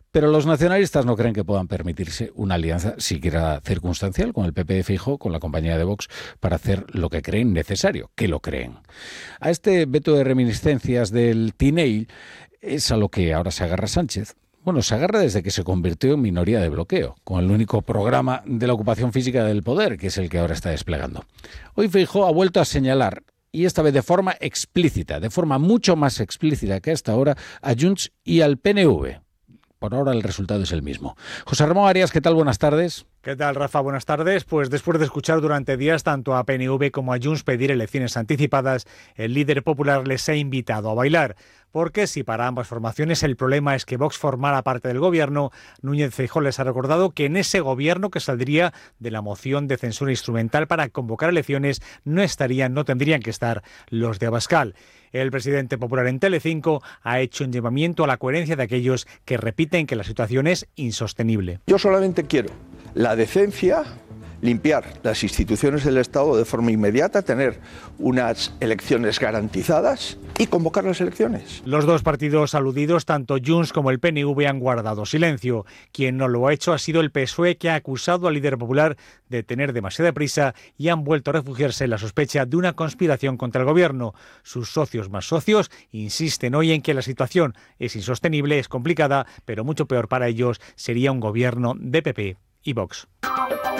Pero los nacionalistas no creen que puedan permitirse una alianza siquiera circunstancial con el PP de Feijóo, con la compañía de Vox, para hacer lo que creen necesario, que lo creen. A este veto de reminiscencias del Tinei es a lo que ahora se agarra Sánchez. Bueno, se agarra desde que se convirtió en minoría de bloqueo, con el único programa de la ocupación física del poder, que es el que ahora está desplegando. Hoy Feijóo ha vuelto a señalar, y esta vez de forma explícita, de forma mucho más explícita que hasta ahora, a Junts y al PNV. Por ahora el resultado es el mismo. José Ramón Arias, ¿qué tal? Buenas tardes. ¿Qué tal, Rafa? Buenas tardes. Pues después de escuchar durante días tanto a PNV como a Junts pedir elecciones anticipadas, el líder popular les ha invitado a bailar. Porque si para ambas formaciones el problema es que Vox formara parte del gobierno, Núñez Feijóo les ha recordado que en ese gobierno que saldría de la moción de censura instrumental para convocar elecciones no tendrían que estar los de Abascal. El presidente popular en Telecinco ha hecho un llamamiento a la coherencia de aquellos que repiten que la situación es insostenible. Yo solamente quiero la decencia, limpiar las instituciones del Estado de forma inmediata, tener unas elecciones garantizadas y convocar las elecciones. Los dos partidos aludidos, tanto Junts como el PNV, han guardado silencio. Quien no lo ha hecho ha sido el PSOE, que ha acusado al líder popular de tener demasiada prisa y han vuelto a refugiarse en la sospecha de una conspiración contra el gobierno. Sus socios más socios insisten hoy en que la situación es insostenible, es complicada, pero mucho peor para ellos sería un gobierno de PP y Vox.